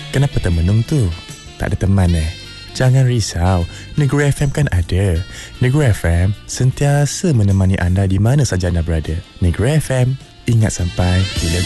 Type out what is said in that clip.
Kenapa termenung tu? Tak ada teman Jangan risau, Negeri FM kan ada. Negeri FM sentiasa menemani anda di mana saja anda berada. Negeri FM, ingat sampai bila